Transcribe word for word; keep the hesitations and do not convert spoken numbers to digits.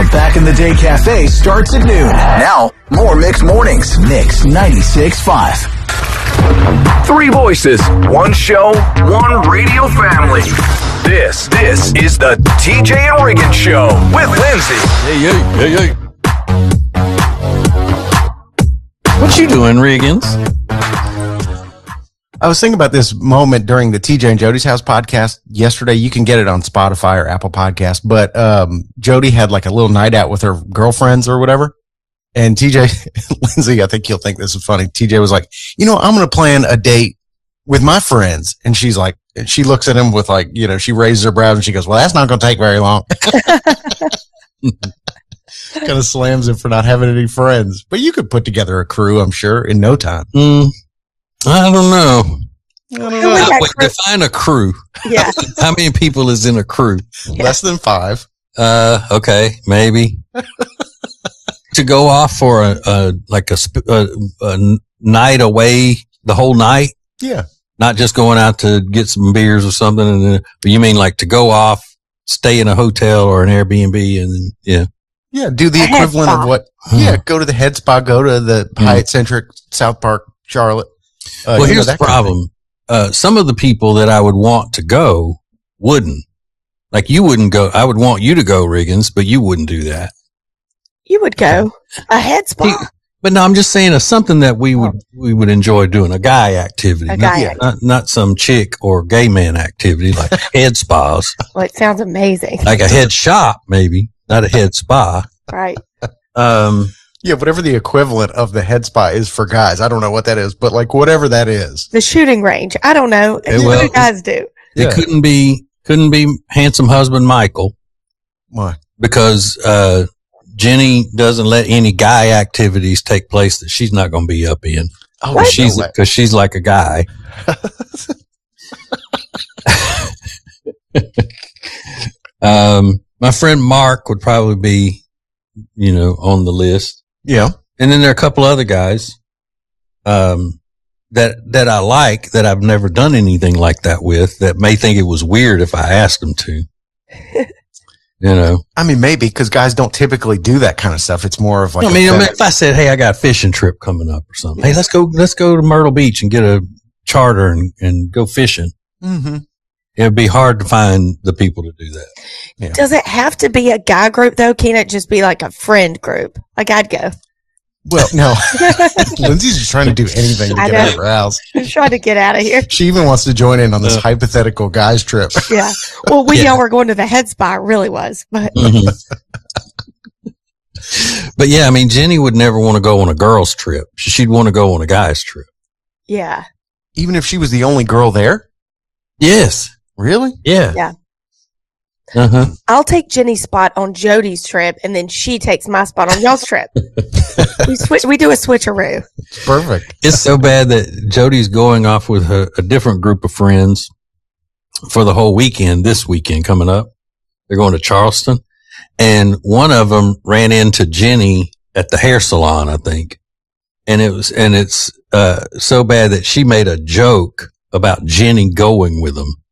The Back in the Day Cafe starts at noon. Now, more Mix Mornings. Mix ninety-six point five. Three voices, one show, one radio family. This, this is the T J and Regan Show with Lindsay. Hey, hey, hey, hey. What you doing, Regans? I was thinking about this moment during the T J and Jody's House podcast yesterday. You can get it on Spotify or Apple Podcast, but um, Jody had like a little night out with her girlfriends or whatever. And T J, Lindsay, I think you'll think this is funny. T J was like, you know, I'm going to plan a date with my friends. And she's like, and she looks at him with like, you know, she raises her brows and she goes, well, that's not going to take very long. Kind of slams him for not having any friends. But you could put together a crew, I'm sure, in no time. Mm, I don't know. I don't know. How, wait, define a crew. Yeah. How many people is in a crew? Yeah. Less than five. Uh, okay, maybe. To go off for a, a like a, a, a night away the whole night? Yeah. Not just going out to get some beers or something. And then, but you mean like to go off, stay in a hotel or an Airbnb and then, yeah. Yeah, do the A equivalent head spa. of what? Hmm. Yeah, go to the head spa, go to the Hyatt Centric, South Park, Charlotte. Uh, well, you know, here's the that kind of problem. thing. Uh, some of the people that I would want to go wouldn't. Like you wouldn't go. I would want you to go, Riggins, but you wouldn't do that. You would go a head spa. He- But no, I'm just saying it's something that we would, we would enjoy doing, a guy activity, A not, guy Yeah. activity. not, not some chick or gay man activity like head spas, Well, it sounds amazing. like a head shop, maybe not a head spa. Right. Um, Yeah, whatever the equivalent of the head spa is for guys. I don't know what that is, but like whatever that is. The shooting range. I don't know. It What will- do guys do? Yeah. it couldn't be, couldn't be handsome husband Michael Why? because, uh, Jenny doesn't let any guy activities take place that she's not going to be up in. Oh, Cause I she's, know that. cause she's like a guy. um, my friend Mark would probably be, you know, on the list. Yeah. And then there are a couple other guys, um, that, that I like that I've never done anything like that with that may think it was weird if I asked them to, you know. I mean, maybe because guys don't typically do that kind of stuff. It's more of like, I a mean, I mean, fetish. if I said, hey, I got a fishing trip coming up or something. Hey, let's go, let's go to Myrtle Beach and get a charter and, and go fishing. Mm-hmm. It would be hard to find the people to do that. Yeah. Does it have to be a guy group though? Can it just be like a friend group? Like I'd go. Well, no. Lindsay's just trying to do anything to I get out know. of her house. I'm trying to get out of here. She even wants to join in on this Yeah. hypothetical guys trip. Yeah. Well, we Yeah. know we're going to the head spa. It really was, but Mhm. But yeah, I mean, Jenny would never want to go on a girl's trip. She'd want to go on a guy's trip. yeah. Even if she was the only girl there? Yes. Really? Yeah. Yeah. Uh huh. I'll take Jenny's spot on Jody's trip, and then she takes my spot on y'all's trip. we switch. We do a switcheroo. Perfect. It's so bad that Jody's going off with her, a different group of friends for the whole weekend, this weekend coming up. They're going to Charleston. And one of them ran into Jenny at the hair salon, I think. And it was, and it's, uh, so bad that she made a joke about Jenny going with them.